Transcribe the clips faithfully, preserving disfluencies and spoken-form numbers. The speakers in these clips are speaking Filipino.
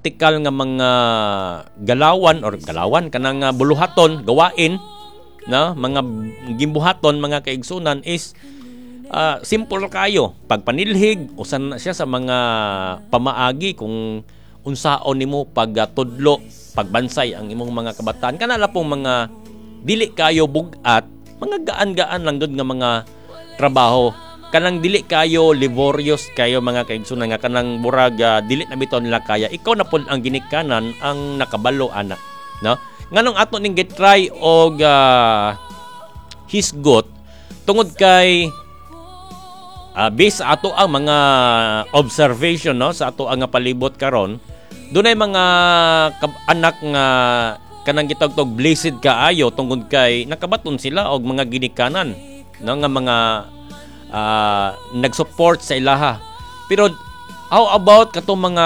tikal nga mga galawan or galawan kanang uh, buluhaton gawain na mga gimbuhaton mga kaigsunan is uh, simple kayo pagpanilhig usan na siya sa mga pamaagi kung unsaon nimo pagtudlo pagbansay ang imong mga kabataan kanala pong mga dili kayo bugat mga gaan-gaan lang gud nga mga trabaho kanang dili kayo laborious kayo mga kaigsunan nga kanang burag uh, dili na bitaw nila kaya ikaw na pud ang ginikanan ang nakabalo ana no nganong ato ning gitry og uh, hisgot tungod kay uh, based sa ato ang mga observation no sa ato ang palibot karon dunay mga anak nga kanang gitawag blessed kaayo tungod kay nakabaton sila og mga ginikanan no nga mga uh, nag-support sa ilaha pero how about kato mga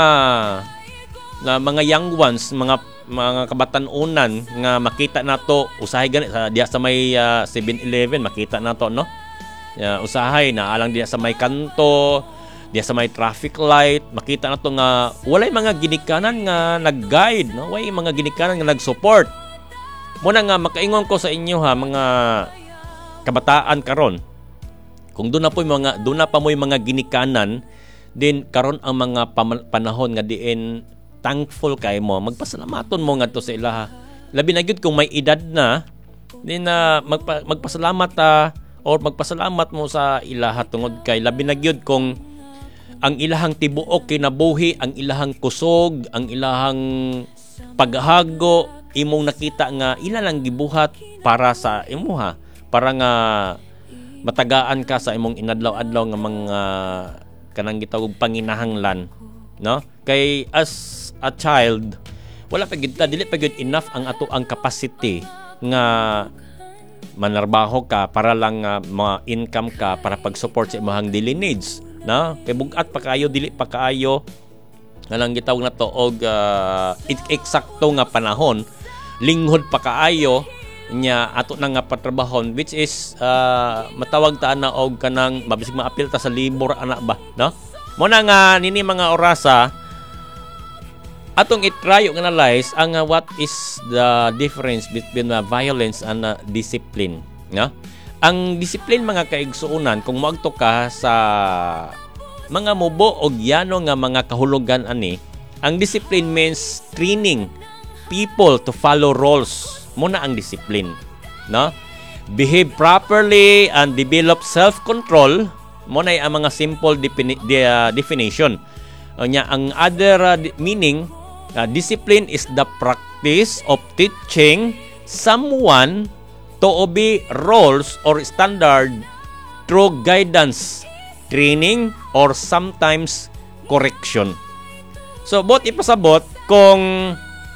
nga mga young ones mga mga kabatan-unan nga makita nato usahay gani sa diya sa may uh, seven eleven makita nato no uh, usahay na alang diya sa may kanto diya sa may traffic light makita nato nga walay mga ginikanan nga nag-guide no walay mga ginikanan nga nag-support mo na nga makaingon ko sa inyo ha mga kabataan karon kung doon na po mga doon na pa mo mga ginikanan din karon ang mga panahon nga diin thankful kay mo magpasalamaton mo ngadto sa ilaha labi na gyud kung may edad na din na uh, magpa, magpasalamat uh, or magpasalamat mo sa ilaha tungod kay labi na gyud kung ang ilahang tibuok kinabuhi ang ilahang kusog ang ilahang paghago imong nakita nga ila lang gibuhat para sa imuha para nga matagaan ka sa imong inadlaw-adlaw nga mga kanang gitawag panginahanglan no kay as a child wala pa gid dili pa gid enough ang ato ang capacity nga manarbaho ka para lang uh, ma-income ka para pag-support sa imong daily needs no kay bugat pa kaayo dili pa kaayo nga lang gitawag na to og uh, eksakto nga panahon linghod pa kaayo nya ato na nga patrabahon which is uh, matawag ta na og kanang mabisig maapil ta sa labor ana ba no mo na nga nini mga orasa atong i-try og analyze ang uh, what is the difference between uh, violence and uh, discipline no ang discipline mga kaigsuonan kung moadto ka sa mga mubo o yano nga mga kahulugan ani ang discipline means training people to follow rules muna ang discipline no behave properly and develop self-control muna ang mga simple defini- de, uh, definition o nya ang other uh, meaning uh, discipline is the practice of teaching someone to obey rules or standard through guidance, training, or sometimes correction. So, bot ipasabot kung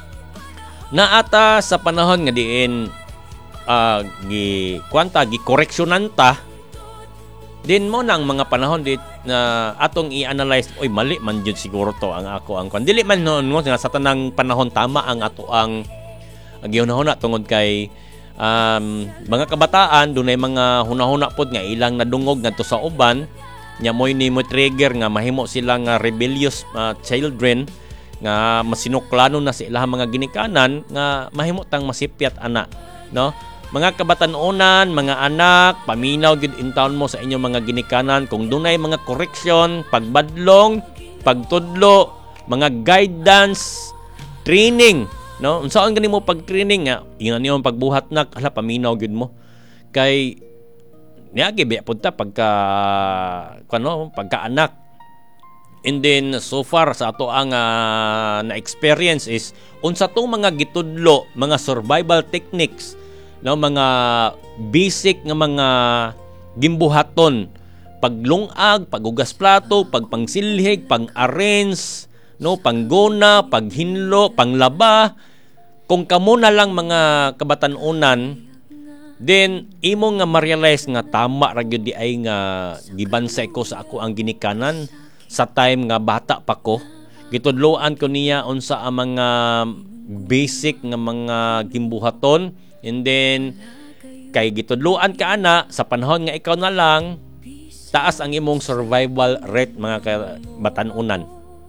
naata sa panahon nga diin uh, gi kwanta gi correctionan ta din mo nang mga panahon dit na atong i-analyze oy mali man jud siguro to ang ako ang kon dili man noon mo sa tanang panahon tama ang ato ang gihunahuna tungod kay um, mga kabataan dunay mga hunahuna pod nga ilang nadungog ngadto sa uban nya moy ni mo trigger nga mahimo sila nga rebellious uh, children nga masinuklano na sa ilang mga ginikanan nga mahimo tang masipyat ana no mga kabatan-onan mga anak paminaw gid in town mo sa inyong mga ginikanan kung dunay mga correction pagbadlong pagtudlo mga guidance training no unsaon gani mo pag-training nga ingon niyo pagbuhat nak ala paminaw gid mo kay niya gibe punta pagka kuno pagka-anak and then so far sa ato ang uh, na experience is unsa tong mga gitudlo mga survival techniques no mga basic nga mga gimbuhaton paglungag pagugas plato pagpangsilhig pang-arrange no panggona paghinlo panglaba kung kamo na lang mga kabatan-unan then imo nga ma-realize nga tama ra gyud di ay nga gibansay ko sa ako ang ginikanan sa time nga bata pa ko gitudloan ko niya unsa ang mga basic nga mga gimbuhaton and then kay gitudloan ka ana sa panahon nga ikaw na lang taas ang imong survival rate mga kabatan-unan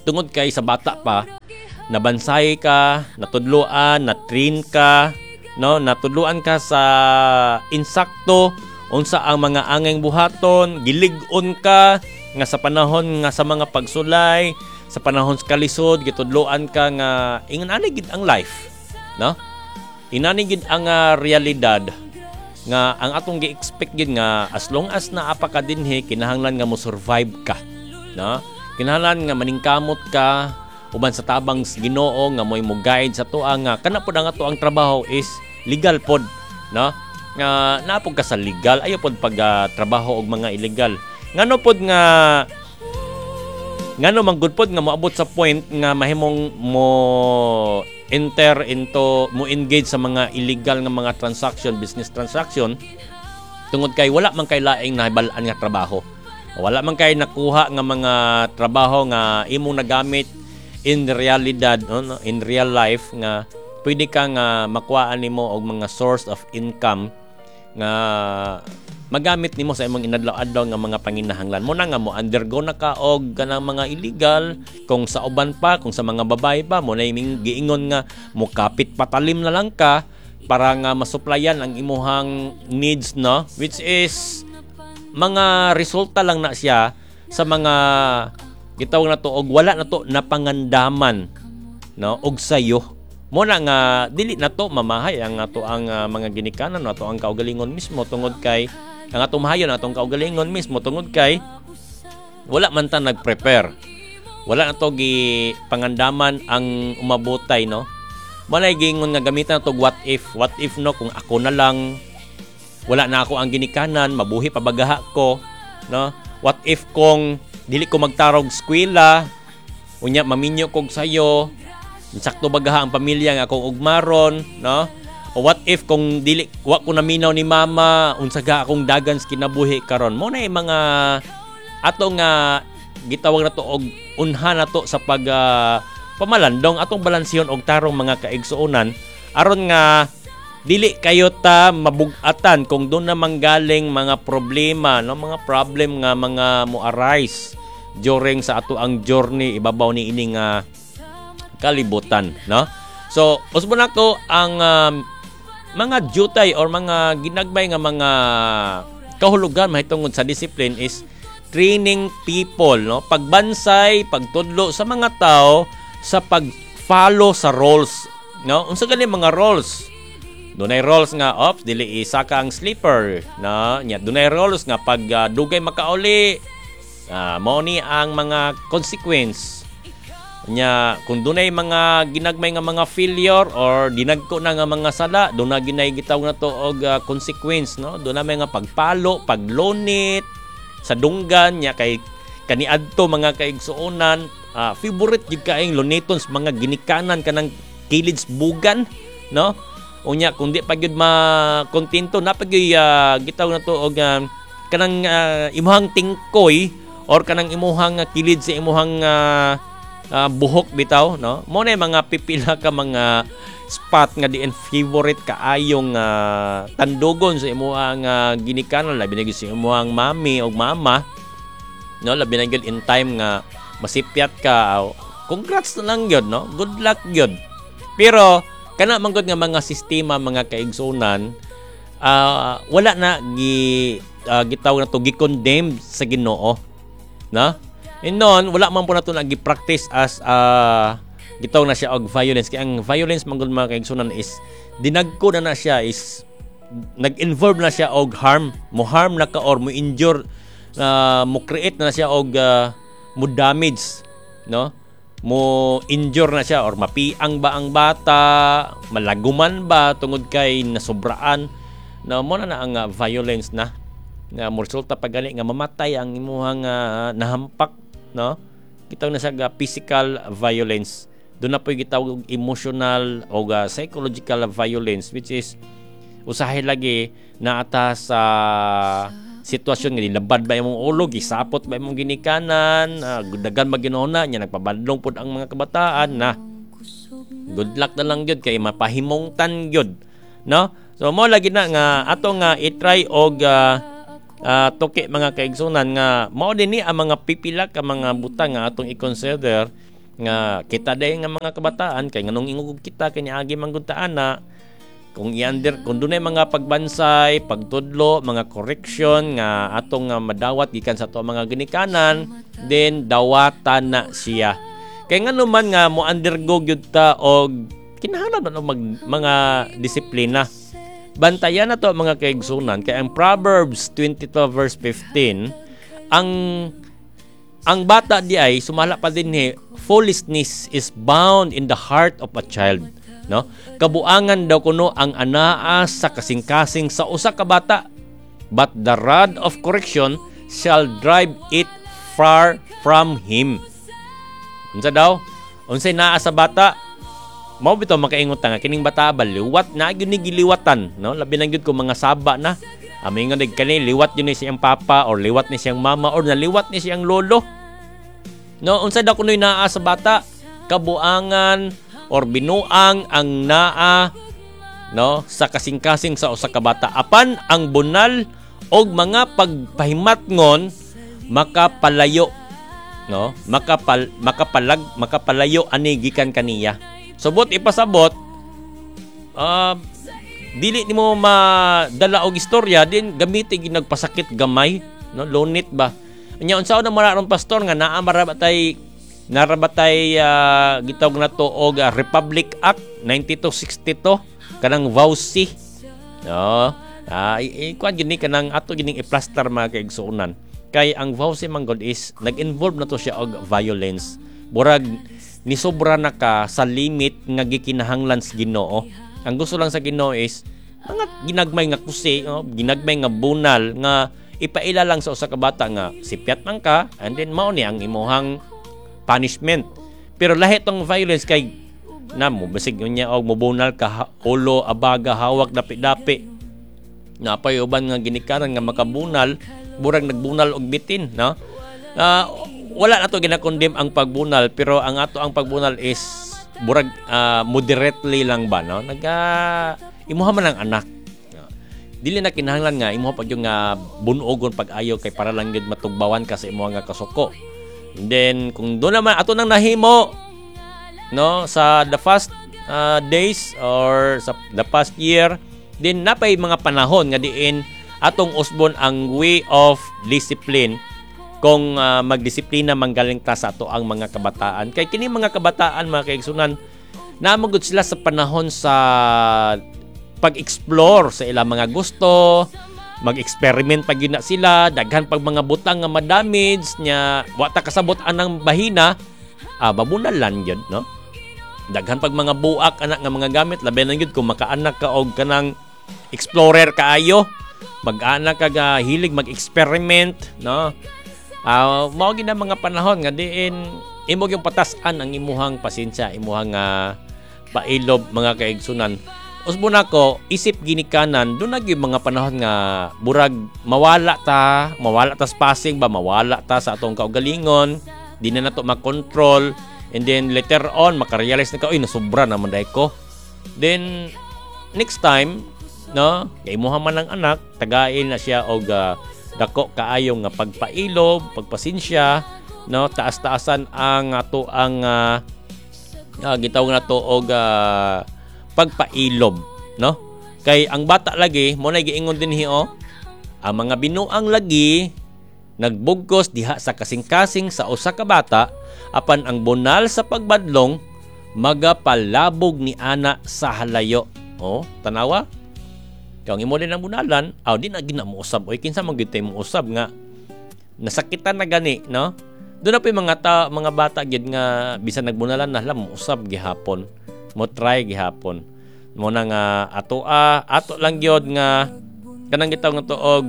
tungod kay sa bata pa nabansay ka, natudluan, na-train ka, no, natudluan ka sa insakto unsa ang mga angeng buhaton, gilig-on ka nga sa panahon nga sa mga pagsulay, sa panahon sa kalisod gitudloan ka nga ingon ani gid ang life, no? Inani gid ang uh, realidad nga ang atong gi-expect gid nga as long as naapa ka dinhi kinahanglan nga mo survive ka, no? Kinahanglan nga maningkamot ka uban sa tabang Ginoo nga moy mo guide sa tuwa nga kana pod ang ato ang trabaho is legal pod, no? Nga naapod ka sa legal, ayo pod pag uh, trabaho og mga illegal. Ngano pod nga ngano man gud pod nga moabot sa point nga mahimong mo enter into mo engage sa mga illegal nga mga transaction, business transaction tungod kay wala man kay laing nahibalaan nga trabaho. Wala man kay nakuha nga mga trabaho nga imong nagamit in realidad, no, in real life nga pwede kang uh, makuhaan nimo og mga source of income nga magamit nimo sa imong inadlaw-adlaw nga mga panginahanglan mo na nga mo undergo na ka og kanang mga illegal kung sa uban pa kung sa mga babae pa mo na iming giingon nga mo kapit patalim na lang ka para nga masuplayan ang imuhang needs, no, which is mga resulta lang na siya sa mga gitawag na to og wala na to napangandaman, no, og sayo mo na nga dili na to mamahay ang ato ang uh, mga ginikanan no ato ang kaugalingon mismo tungod kay ang atong mahayon atong kaugalingon mismo tungod kay wala man ta nagprepare, wala na to gi pangandaman ang umabotay, no. Walay gingon nga gamitan to what if what if no kung ako na lang wala na ako ang ginikanan mabuhi pabagaha ko, no. What if kung dili ko magtarog eskwela unya maminyo kog sayo sakto bagaha ang pamilya nga akong ugmaron, no. O what if kung dili wa ko naminaw ni mama unsaga akong dagan sa kinabuhi karon. Mo na mga ato nga gitawag na to og unha na to sa pag uh, pamalandong atong balansiyon og tarong mga kaigsuonan aron nga dili kayo ta mabugatan kung doon na manggaling mga problema, no, mga problem nga mga mo arise during sa ato ang journey ibabaw ni ining uh, kalibutan, no. So usbon ako ang um, mga jutay or mga ginagbay nga mga kahulugan mahitungod sa discipline is training people, no, pagbansay, pagtudlo sa mga tao sa pag-follow sa roles, no. Unsa gani mga roles? Dunay roles nga ops dili isa ka ang sleeper, no. Nya dunay roles nga pag uh, dugay makauli uh, mao ni ang mga consequence. Nya kung dunay mga ginagmay nga mga failure or dinagko na nga mga sala, doon na ginay gitawag na to og uh, consequence, no. Doon na may nga pagpalo, paglunit sa dunggan nya kay kaniadto mga kaigsuonan, uh, favorite jud kaayong luniton sa mga ginikanan kanang kilid bugan, no. Unya kung di pa gyud makontento na pag uh, gitawag na to og uh, kanang uh, imuhang tingkoy or kanang imuhang uh, kilid sa imuhang uh, uh, buhok bitaw, no. Mo na mga pipila ka mga spot nga di favorite kaayong uh, tandugon sa imuhang uh, ginikanan labi na gyud sa imuhang mami o mama, no, labi na gyud in time nga masipyat ka. Congrats na lang gyud, no, good luck gyud. Pero kana man gud nga mga sistema mga kaigsunan uh, wala na gi uh, gitawag na to gi-condemn sa Ginoo, no. Inon wala man po nato na gi-practice as uh, gitawag na siya og violence kay ang violence man gud mga kaigsunan is dinagko na na siya is nag-involve na siya og harm, mo harm na ka or mo injure, uh, mo create na siya og uh, mo damage, no. Mo injure na siya or mapiang ba ang bata, malaguman ba tungod kay nasobraan, na mo na na ang uh, violence na nga mo resulta pag gali nga mamatay ang imuhang uh, nahampak, no. Gitawag na sa uh, physical violence. Doon na po gitawag emotional o uh, psychological violence, which is usahay lagi na ata sa sitwasyon nga nilabad ba imong ulo, gisapot ba imong ginikanan, uh, dagan maginona nya nagpabadlong pud ang mga kabataan na good luck na lang gyud kay mapahimungtan gyud, no. So mo lagi na nga ato nga i-try og uh, uh, toke mga kaigsunan nga mao din ni ang mga pipila ka mga butang nga atong i-consider nga kita day nga mga kabataan kay nganong ingog kita kanya agi manggudtaan na kung i-under kung dunay mga pagbansay, pagtudlo, mga correction nga atong nga madawat gikan sa to mga ginikanan, then dawatan na siya. Kay ngano man nga mo undergo gyud ta og kinahanglan mag mga disiplina. Bantayan na to mga kaigsunan kay ang Proverbs twenty-two verse fifteen ang ang bata di ay sumala pa din eh, foolishness is bound in the heart of a child, no? Kabuangan daw kuno ang anaa sa kasing-kasing sa usa ka bata, but the rod of correction shall drive it far from him. Unsa daw? Unsay naa sa bata? Mao bitaw makaingot nga kining bata ba liwat na gyud ni giliwatan, no? Labi na gyud ko mga saba na. Amingon dig kani liwat yun ni siyang papa or liwat ni siyang mama or naliwat ni siyang lolo. No, unsa daw kunoy naa sa bata? Kabuangan or binuang ang naa, no, sa kasing-kasing sa usa ka bata. Apan ang bunal og mga pagpahimatngon makapalayo, no? Makapal makapalag makapalayo ani gikan kaniya. Subot ipasabot uh, dili nimo madala og istorya din gamiti ginagpasakit gamay, no, lonit ba. Nya unsa na mararon pastor nga naa marabatay narabatay uh, gitawag na to og uh, Republic Act ninety-two sixty-two kanang V O C. No, ah uh, ikuan gini kanang ato gining i-plaster mga kaigsuonan. Kay ang V O C man god is nag-involve na to siya og violence. Burag ni sobra na ka sa limit nga gikinahanglan sa Ginoo. Ang gusto lang sa Ginoo is mga ginagmay nga kusi, no? Ginagmay nga bunal nga ipaila lang sa usa ka bata nga sipyat man ka and then mao ni ang imuhang punishment. Pero lahi tong violence kay namo basig niya og mobunal ka ulo abaga hawak dapi-dapi. Napay uban nga ginikanan nga makabunal, burag nagbunal og bitin, no? Uh, wala na to ginakondem ang pagbunal pero ang ato ang pagbunal is burag uh, moderately lang ba, no? Naga imuha man ang anak. Dili na kinahanglan nga imuha pag yung nga bunuogon pag-ayo kay para lang gid matugbawan ka sa imuha nga kasuko. And then kung do naman ato nang nahimo, no, sa the past uh, days or sa the past year, din napay mga panahon nga diin atong usbon ang way of discipline kung uh, magdisiplina manggaling ta sa ato ang mga kabataan. Kay kini mga kabataan mga kaigsunan namagud sila sa panahon sa pag-explore sa ilang mga gusto, mag-experiment pag yun na sila, daghan pag mga butang nga madamage nya wata kasabot anang bahina, ah, babunalan yun, no? Daghan pag mga buak anak nga mga gamit, labi na yun kung makaanak ka og kanang explorer kaayo, mag-anak ka ga hilig mag-experiment, no? Ah, mao gid mga panahon nga diin imo yung patasan ang imuhang pasensya, imuhang uh, pailob mga kaigsunan. Usbon ako, isip ginikanan, doon nag yung mga panahon nga burag mawala ta, mawala ta sa passing ba, mawala ta sa atong kaugalingon, di na nato makontrol, and then later on, makarealize na ka, uy, nasobra naman dahi ko. Then, next time, no, kay mo man ang anak, tagain na siya og uh, dako kaayo nga pagpailob, pagpasensya, no, taas-taasan ang ato ang uh, uh, gitawag na to og uh, pagpailob, no? Kay ang bata lagi mo na giingon din hiyo, ang mga binuang lagi nagbugkos diha sa kasing-kasing sa usa ka bata apan ang bunal sa pagbadlong magapalabog ni ana sa halayo. Oh, tanawa. Kung imo din ang bunalan, aw di na ginamuusab oy kinsa man gyud tay mo usab nga nasakitan na gani, no? Doon na pa yung mga, ta, mga bata gyud nga bisan nagbunalan na lam usab gihapon. Mo try gihapon mo na nga ato a ato lang gyud nga kanang gitaw nga tuog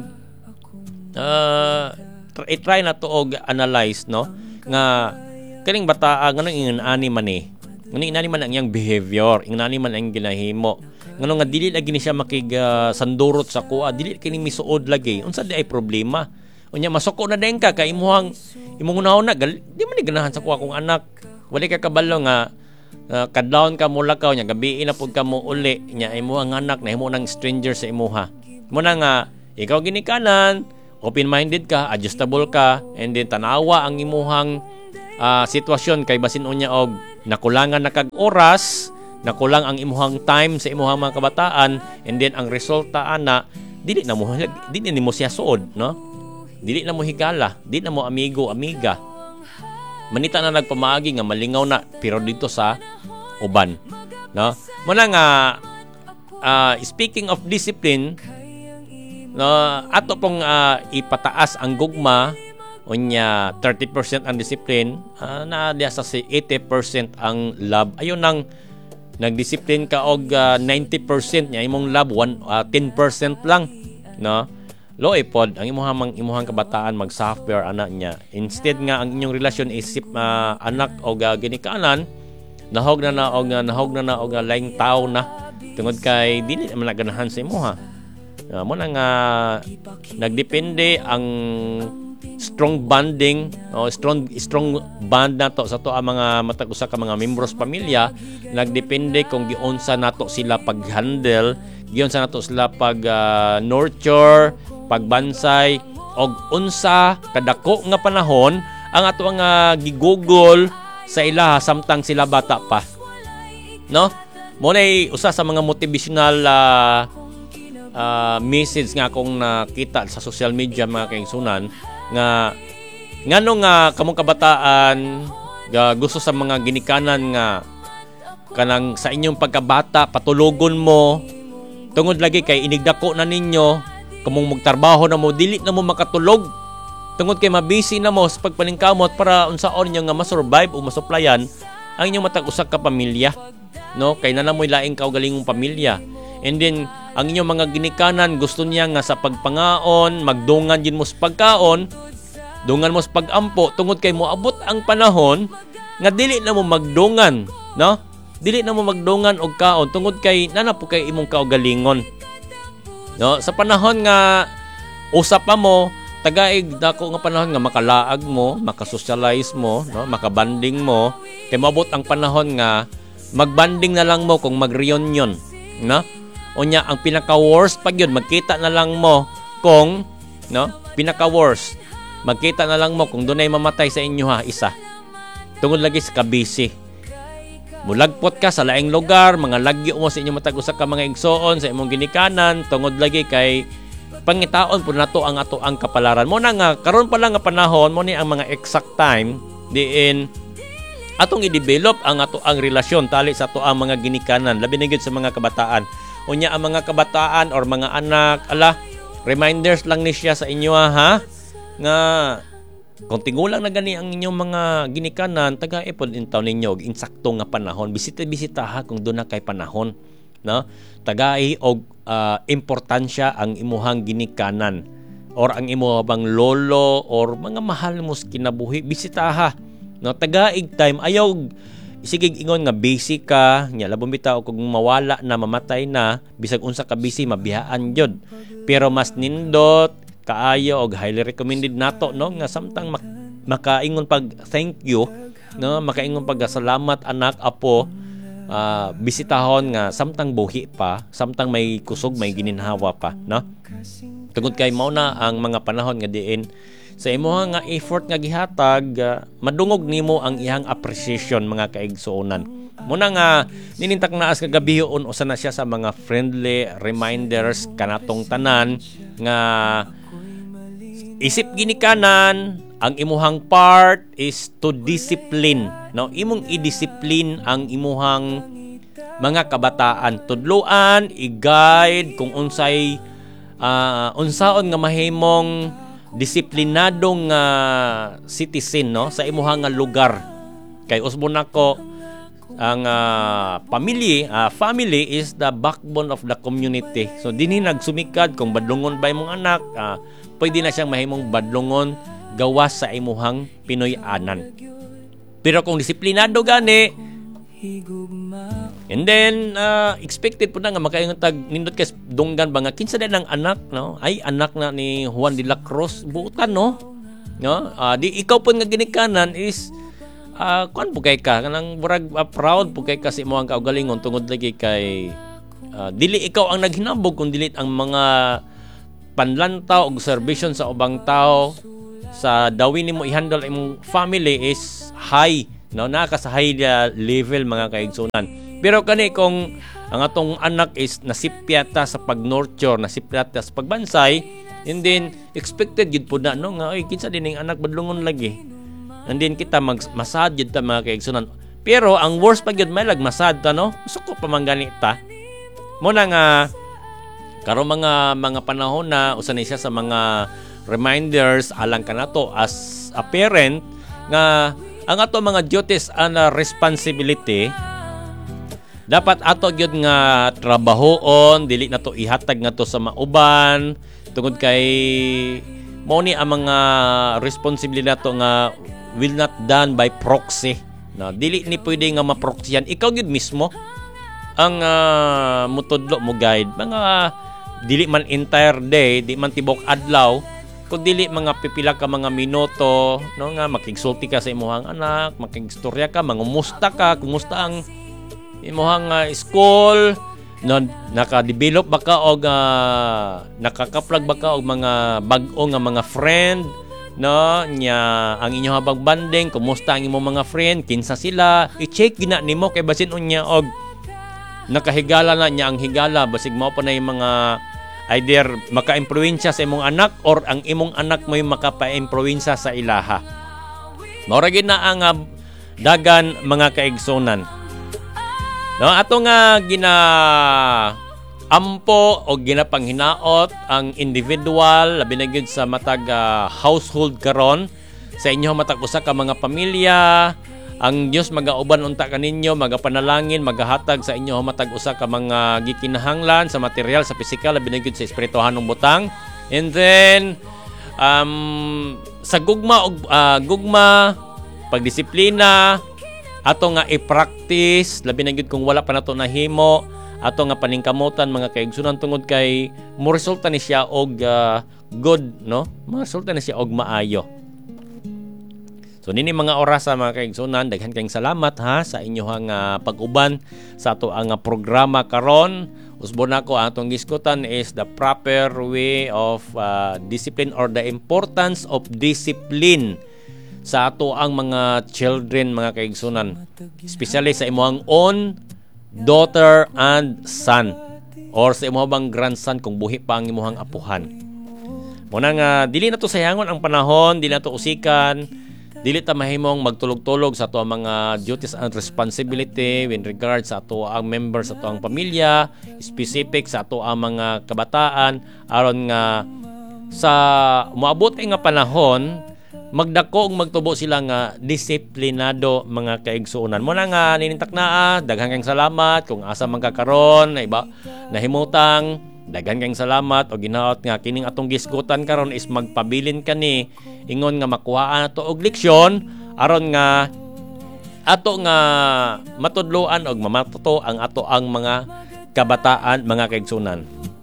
uh, try, try na tuog analyze, no, nga kaning bata ngano inani man eh ngano inani man ang iyang behavior, inani man ang ginahimo, ngano nga dili lagi ni siya makig uh, sandurot sa kuha, dili kini misuod lagi unsa di ay problema unya masuko na den ka kay imuhang imong unahon na di man ni ganahan sa kuha kong anak, wali ka kabalo nga Uh, kadlawon ka mula ka nya gabi na pud ka mo uli nya imo ang anak na imo nang stranger sa imuha mo na nga ikaw ginikanan open minded ka, adjustable ka, and then tanawa ang imuhang uh, sitwasyon kay basin unya og nakulangan na kag oras, nakulang ang imuhang time sa imuhang mga kabataan, and then ang resulta ana dili na mo dili ni mo siya suod, no? Dili na mo higala, dili na mo amigo, amiga. Manita na nagpamaagi nga malingaw na pero dito sa uban, no? Muna nga uh, speaking of discipline, no, ato pong uh, ipataas ang gugma unya thirty percent ang discipline, uh, na diya sa eighty percent ang love. Ayon nang nagdiscipline ka og uh, ninety percent nya imong love, one, uh, ten percent lang, no? Lo ipod ang imuhang imuhang kabataan mag-software anak niya. Instead nga ang inyong relasyon isip uh, anak og uh, ginikanan, nahog na na og uh, nahog na na og uh, laing tao na tungod kay dili man naganahan sa imuha. Uh, mo na nga nagdepende ang strong bonding o strong strong bond nato sa to ang mga matag usa ka mga membros pamilya. Nagdepende kung giunsa nato sila pag-handle, giunsa nato sila pag uh, nurture, pagbansay, og unsa kadako nga panahon ang ato nga uh, gigugol sa ilaha samtang sila bata pa, no? Mo nay usa sa mga motivational uh, uh, message nga akong nakita sa social media mga kaigsunan nga ngano nga kamong kabataan ga gusto sa mga ginikanan nga kanang sa inyong pagkabata patulogon mo tungod lagi kay inigdako na ninyo kamong magtrabaho na mo dili na mo makatulog tungod kay mabisi na mo sa pagpaningkamot para unsaon nyo nga masurvive o masuplayan ang inyong matag usa ka pamilya, no? Kay na namoy laing kaugalingong pamilya. And then ang inyong mga ginikanan gusto niya nga sa pagpangaon magdungan din mo sa pagkaon, dungan mo sa pagampo tungod kay moabot ang panahon nga dili na mo magdungan, no? Dili na mo magdungan og kaon tungod kay nana po kay imong kaugalingon, no? Sa panahon nga usap pa mo tagaig dako nga panahon nga makalaag mo, makasocialize mo, no? Makabanding mo kay moabot ang panahon nga magbanding na lang mo kung mag-reunion, no? Unya ang pinaka-worst pag yun, magkita na lang mo kung, no? Pinaka-worst, magkita na lang mo kung dunay mamatay sa inyo ha, isa. Tungod lagi sa kabisi. Mulagpot ka sa laing lugar, mga lagyo mo sa inyo matag usa ka mga igsoon sa imong ginikanan, tungod lagi kay pangitaon po nato ang ato ang kapalaran. Mo na nga, karon pa lang nga panahon, mo ni ang mga exact time, diin, atong i-develop ang ato ang relasyon tali sa ato ang mga ginikanan, labi na gyud sa mga kabataan. Unya ang mga kabataan or mga anak, ala, reminders lang ni siya sa inyo ha, nga kung tigulang na gani ang inyong mga ginikanan, taga-ipon intaw ninyo og insakto nga panahon, bisita-bisita ha kung doon na kay panahon, no? Tagai og uh, importansya ang imuhang ginikanan or ang imo bang lolo or mga mahal mo kinabuhi, bisita ha, no? Tagaig time ayaw sige ingon nga busy ka nya labong bitaw kung mawala na mamatay na bisag unsa ka busy mabihaan jud, pero mas nindot kaayo og highly recommended nato, no, nga samtang mak- makaingon pag thank you, no, makaingon pag salamat anak apo, uh, bisitahon nga samtang buhi pa, samtang may kusog may gininhawa pa, no? Tungod kay mao na ang mga panahon nga diin sa imuha nga effort nga gihatag, uh, madungog nimo ang iyang appreciation mga kaigsuonan. Muna nga ninintak naas kagabihon usa na siya sa mga friendly reminders kanatong tanan nga isip ginikanan ang imuhang part is to discipline, no? Imong i-discipline ang imuhang mga kabataan, tudloan, i-guide kung unsay uh, unsaon nga mahimong disiplinadong uh, citizen, no, sa imuhang lugar. Kay usbon nako ang uh, family, uh, family is the backbone of the community. So dinhi nagsumikad kung badlongon ba imong anak, uh, pwede na siyang mahimong badlongon gawas sa imuhang Pinoy-anan. Pero kung disiplinado gani, and then uh, expected po na nga makaingon tag nindot kay dunggan ba nga kinsa din ang anak, no? Ay anak na ni Juan de la Cruz buutan, no? No? Uh, di ikaw po nga ginikanan is uh, kuan po kay ka kanang murag uh, proud po kay ka sa imong kaugalingon tungod lagi kay uh, dili ikaw ang naghinambog kun dili ang mga panlantaw og observation sa ubang tao sa dawin nimo i-handle imong family is high, no, naka sa high uh, level mga kaigsunan. Pero kani kung ang atong anak is nasipyata sa pag-nurture, nasipyata sa pagbansay, and then expected gid po na no nga oy kinsa din ning anak badlungon lagi. And then kita mag masad gid ta mga kaigsunan. Pero ang worst pa gid may lag masad ta no. Suko pa man gani ta. Mo na nga karon mga mga panahon na usa ni siya sa mga reminders alang kanato as a parent nga ang ato mga duties and responsibility dapat ato gyud nga trabahoon, dili na to ihatag nga to sa mauban tungod kay mo ni ang mga responsibility nato nga will not done by proxy. No, dili ni pwede nga ma-proxyan. Ikaw gyud mismo ang uh, mutudlo mo guide. Mga dili man entire day, di man tibok adlaw, kung dili mga pipila ka mga minuto, no nga makigsulti ka sa imong anak, makigstorya ka, mangumusta ka, kumusta ang imong uh, school, no, naka-develop ba ka og uh, nakakaplag ba ka og mga bag-o nga mga friend, no, nya ang inyong habang banding, kumusta ang imong mga friend, kinsa sila, i-check gina nimo kay basin unya og nakahigala na niya ang higala, basig mo pa na yung mga either maka-impluwensya sa imong anak or ang imong anak mo yung makapa-impluwensya sa ilaha. Maura gid na ang uh, dagan mga kaigsunan. No, ato nga gina ampo o ginapanghinaot ang individual labi na gyud sa matag uh, household karon sa inyo matag usa ka mga pamilya. Ang Dios magauban unta kaninyo, magapanalangin, magahatag sa inyo matag usa ka mga gikinahanglan sa material, sa physical, labi na gyud sa espirituhanong butang. And then um sa gugma og uh, gugma, pagdisiplina ato nga i-practice, labi na gyud kung wala pa nato nahimo, ato nga paningkamutan mga kaigsunan tungod kay mo resulta ni siya og uh, good, no? Mo resulta ni siya og maayo. So nini mga oras sa mga kaigsunan, daghan kayong salamat ha sa inyohang uh, pag-uban sa ato ang uh, programa karon. Usbon nako ang atong giskutan is the proper way of uh, discipline or the importance of discipline sa ato ang mga children mga kaigsunan. Especially sa imong own daughter and son or sa imong bang grandson kung buhi pa ang imong apuhan. Muna nga dili na to sayangon ang panahon, dili na to usikan. Dili ta mahimong magtulog-tulog sa ato ang mga duties and responsibility in regards sa ato ang members sa ato ang pamilya, specific sa ato ang mga kabataan aron nga sa moabot nga panahon magdako ug magtubo sila nga disiplinado mga kaigsuonan. Mo na nga ninintak naa, daghang kayong salamat kung asa man ka karon na iba nahimutang. Daghan kayong salamat o ginaot nga kining atong gisgutan karon is magpabilin kani ingon nga makuhaan nato og leksyon aron nga ato nga matudloan og mamatuto ang ato ang mga kabataan mga kaigsunan.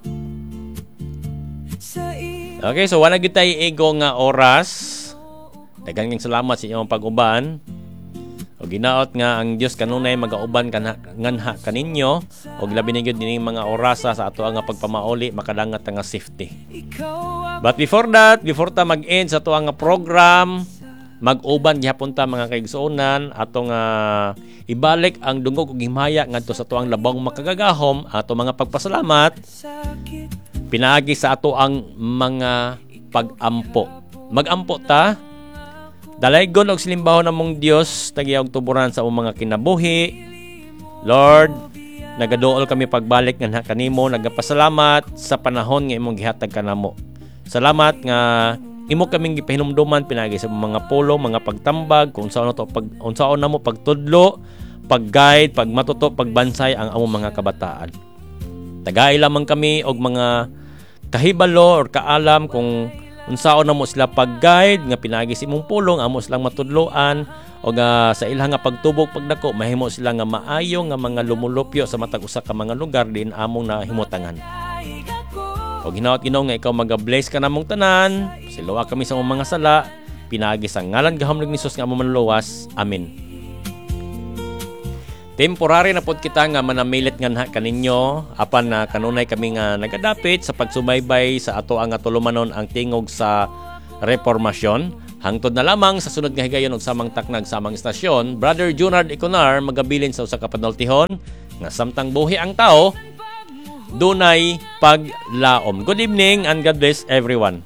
Okay, so wala gyud tay ego nga oras. Daghan kayong salamat sa inyong pag-uban. O ginaot nga ang Dios kanunay magauban kanha nganha kaninyo og labi na gyud dining mga orasa sa ato nga pagpamauli makadangat nga safety. But before that, before ta mag-end sa ato nga program, mag-uban gihapon ta mga kaigsuonan ato nga ibalik ang dungog ug himaya ngadto sa ato ang labang makagagahom ato mga pagpasalamat pinaagi sa ato ang mga pag-ampo. Mag-ampo ta. Dalaygon og silimbaho namong Dios tagiya og tuburan sa among mga kinabuhi. Lord, nagaduol kami pagbalik nga kanimo, nagapasalamat sa panahon nga imong gihatag kanamo. Salamat nga imo kaming gipahinumduman pinagi sa mga pulo, mga pagtambag, kung saan to pag unsaon namo pagtudlo, pag-guide, pagmatuto, pagbansay ang among mga kabataan. Tagay lamang kami og mga kahibalo or kaalam kung unsaon na mo sila pag-guide nga pinagi si imong pulong amo silang matudloan o nga sa ilang nga pagtubog pagdako mahimo sila nga maayo nga mga lumulupyo sa matag usa ka mga lugar din among nahimutangan. O ginaot Ginoo nga ikaw maga-bless ka namong tanan, siluwa kami sa among mga sala, pinagi sa ngalan gahamnog ni Jesus nga among manluwas. Amen. Temporary na pod kita nga manamilit nga kaninyo apan na kanunay kami nga nagadapit sa pagsubaybay sa ato ang tulumanon ang tingog sa reformasyon. Hangtod na lamang sa sunod nga higayon og samang taknag samang istasyon, Brother Junard Iconar magabilin sa usa ka panultihon nga samtang buhi ang tao, dunay paglaom. Good evening and God bless everyone.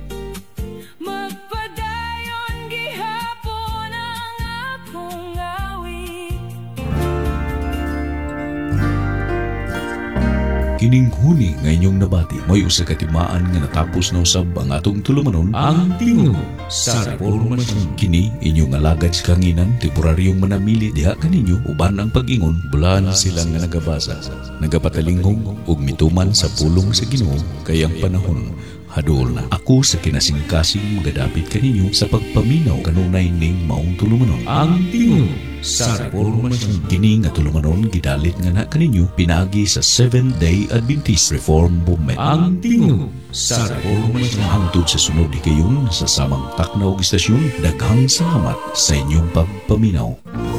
Kining huni nga inyong nabati, may usa ka timaan nga natapos na usab ang atong tulumanon ang tingog sa reformasyon. Kini inyong alagad sa kanginan, temporaryong manamili diha kaninyo uban ang pag-ingon, bulan silang nga nagabasa, nagapatalingong ug mituman sa pulong sa Ginoo kay ang panahon hadol na. Ako sa kinasingkasing magadapit kaninyo sa pagpaminaw kanunay ning maong tulumanon ang tingog sa reformasyon. Kini nga tulumanon gidalit nga na kaninyo pinagi sa Seventh Day Adventist Reform Movement ang tingog sa reformasyon. Hangtod sa sunod di kayon sa samang taknaw istasyon, daghang salamat sa inyong pagpaminaw.